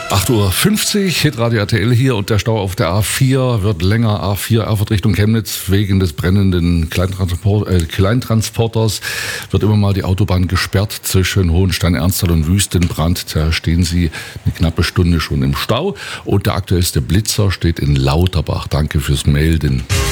8:50 Uhr, Hitradio RTL hier und der Stau auf der A4 wird länger. A4 Erfurt Richtung Chemnitz wegen des brennenden Kleintransporters wird immer mal die Autobahn gesperrt zwischen Hohenstein-Ernsthal und Wüstenbrand. Da stehen Sie eine knappe Stunde schon im Stau und der aktuellste Blitzer steht in Lauterbach. Danke fürs Melden.